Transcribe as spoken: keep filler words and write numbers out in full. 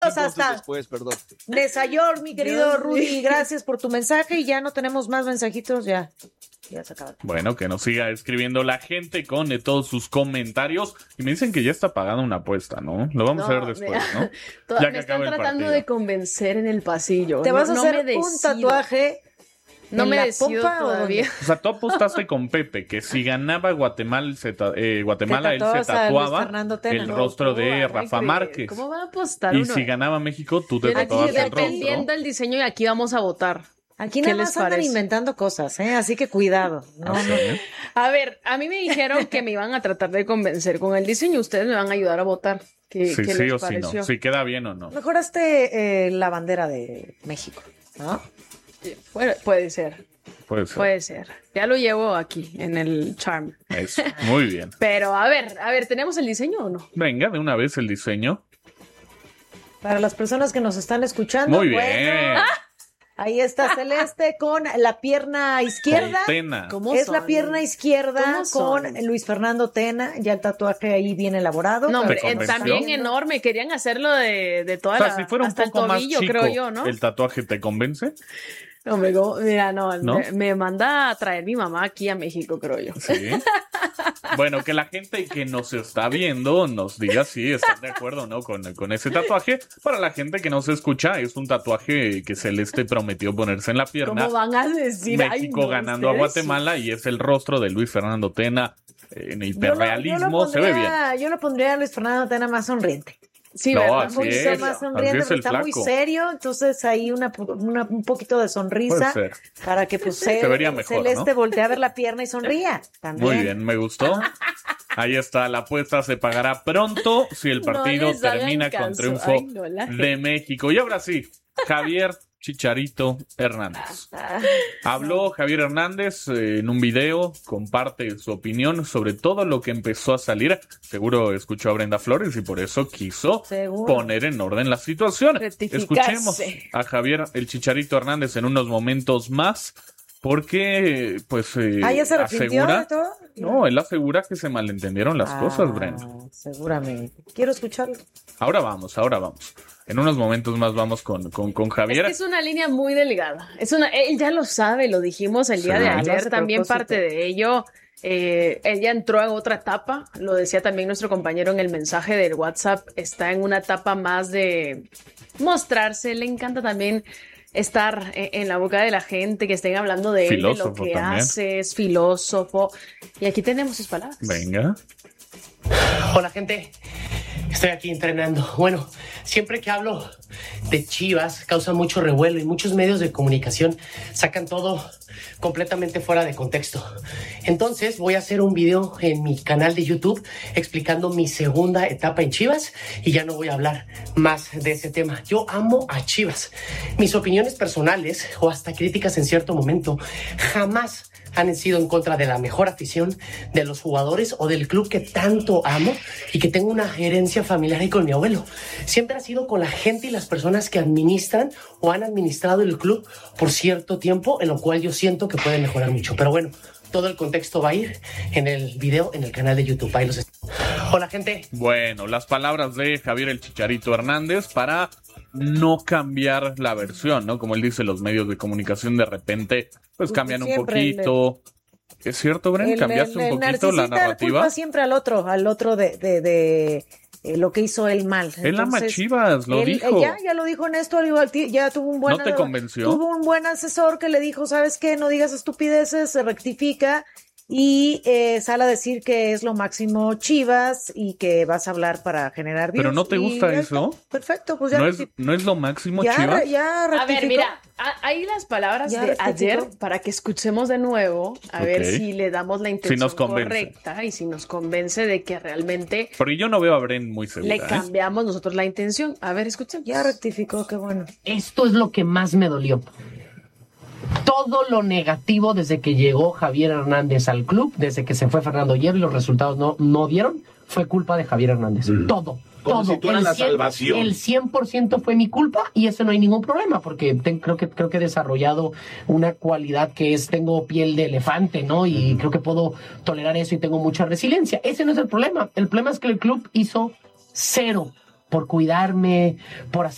Hasta después, perdón. Nesayor, mi querido Dios Rudy, mío. Gracias por tu mensaje y ya no tenemos más mensajitos, ya, ya se acabó. Bueno, que nos siga escribiendo la gente con eh, todos sus comentarios. Y me dicen que ya está pagando una apuesta, ¿no? Lo vamos no, a ver después, mira, ¿no? Toda, ya me están tratando de convencer en el pasillo. ¿Te vas no, a hacer no un tatuaje? No me decido todavía. O sea, tú apostaste con Pepe que si ganaba Guatemala, se ta- eh, Guatemala él se tatuaba el no, rostro de no, Rafa Márquez. ¿Cómo va a apostar Y uno? si ganaba México, tú te tatuabas el rostro. Dependiendo del diseño y aquí vamos a votar. Aquí nada más andan inventando cosas, ¿eh? Así que cuidado. No, ¿Ah, sí? no. A ver, a mí me dijeron que me iban a tratar de convencer con el diseño. Ustedes me van a ayudar a votar. ¿Qué, sí, ¿qué sí les o pareció? sí no. Si queda bien o no. Mejoraste eh, la bandera de México, ¿no? Sí, puede, puede ser. Puede ser. Puede ser. Ya lo llevo aquí en el charm. Eso, muy bien. Pero a ver, a ver, ¿tenemos el diseño o no? Venga, de una vez el diseño. Para las personas que nos están escuchando. Muy bien. Bueno, ahí está Celeste con la pierna izquierda. Con Tena. ¿Cómo es son? la pierna izquierda con son? Luis Fernando Tena. Ya el tatuaje ahí bien elaborado. No, hombre, ¿Te convenció? también enorme. Querían hacerlo de, de toda O sea, la... si fuera un hasta poco el tobillo, más chico, creo yo, ¿no? ¿el tatuaje te convence? Hombre, como- mira, no, ¿No? Me, me manda a traer mi mamá aquí a México, creo yo. Sí. Bueno, que la gente que nos está viendo nos diga si están de acuerdo o no con, con ese tatuaje. Para la gente que no se escucha, es un tatuaje que Celeste prometió ponerse en la pierna. ¿Cómo van a decir? México Ay, no, ganando a ustedes Guatemala y es el rostro de Luis Fernando Tena eh, en Yo lo- hiperrealismo. yo lo Se ve bien. pondría- Yo lo pondría a Luis Fernando Tena más sonriente. Sí, No, ¿verdad? así Un poquito es. más Así sonriente, es porque el está muy flaco. serio, entonces ahí una, una- un poquito de sonrisa Puede ser. para que pues Se vería mejor, Celeste ¿no? voltee a ver la pierna y sonría. También. Muy bien, me gustó. Ahí está, la apuesta se pagará pronto si el No partido les hagan termina con caso. triunfo Ay, no, la de México. Y ahora sí, Javier Chicharito Hernández. Habló Javier Hernández eh, en un video, comparte su opinión sobre todo lo que empezó a salir. Seguro escuchó a Brenda Flores y por eso quiso Seguro. poner en orden la situación. Rectificarse. Escuchemos a Javier el Chicharito Hernández en unos momentos más. Porque, pues, eh, Ah, ¿ya se arrepintió asegura... de todo? No, él asegura que se malentendieron las Ah, cosas, Brenda. Seguramente. Quiero escucharlo. Ahora vamos, ahora vamos. En unos momentos más vamos con, con, con Javier. Es que es una línea muy delgada. Es una, él ya lo sabe, lo dijimos el día Sí. de Lo ayer, hace a también propósito. parte de ello. Eh, él ya entró en otra etapa, lo decía también nuestro compañero en el mensaje del WhatsApp, está en una etapa más de mostrarse, le encanta también estar en, en la boca de la gente, que estén hablando de él, de lo Filósofo que también. hace, es filósofo. Y aquí tenemos sus palabras. Venga. Hola gente, estoy aquí entrenando. Bueno, siempre que hablo de Chivas causa mucho revuelo y muchos medios de comunicación sacan todo completamente fuera de contexto. Entonces voy a hacer un video en mi canal de YouTube explicando mi segunda etapa en Chivas y ya no voy a hablar más de ese tema. Yo amo a Chivas. Mis opiniones personales o hasta críticas en cierto momento jamás han sido en contra de la mejor afición, de los jugadores o del club que tanto amo y que tengo una herencia familiar ahí con mi abuelo. Siempre ha sido con la gente y las personas que administran o han administrado el club por cierto tiempo, en lo cual yo siento que puede mejorar mucho. Pero bueno, todo el contexto va a ir en el video en el canal de YouTube. Ahí los est- Hola gente. Bueno, las palabras de Javier el Chicharito Hernández para no cambiar la versión, ¿no? Como él dice, los medios de comunicación de repente pues cambian un Siempre poquito. ¿Es cierto, Bren? El- ¿Cambiaste el- el un poquito la narcisista narrativa? culpa siempre al otro, al otro de, de, de eh, lo que hizo él mal. Él ama Entonces, Chivas, lo él- dijo. Ya, ya lo dijo en esto, al igual, ti- ya tuvo un buen... ¿No te convenció? Tuvo un buen asesor que le dijo, ¿sabes qué? No digas estupideces, se rectifica y eh, sale a decir que es lo máximo Chivas y que vas a hablar para generar views. ¿Pero no te y gusta ya eso? está. Perfecto, pues ya... ¿No es, recti- ¿No es lo máximo, ya, Chivas? ya A ver, rectificó. mira, a- ahí las palabras Ya de rectificó. ayer para que escuchemos de nuevo, a Ok. ver si le damos la intención nos convence. correcta y si nos convence de que realmente Porque yo no veo a Bren muy segura, le ¿eh? cambiamos nosotros la intención. A ver, escuchemos. Ya rectificó, qué bueno. Esto es lo que más me dolió. Todo lo negativo desde que llegó Javier Hernández al club, desde que se fue Fernando Hierro y los resultados no, no dieron, fue culpa de Javier Hernández. Mm. Todo. Como todo. si tú eras El la cien salvación. El cien por ciento fue mi culpa y eso no hay ningún problema porque ten- creo, que, creo que he desarrollado una cualidad que es, tengo piel de elefante, ¿no? Y creo que puedo tolerar eso y tengo mucha resiliencia. Ese no es el problema. El problema es que el club hizo cero por cuidarme, por hacer...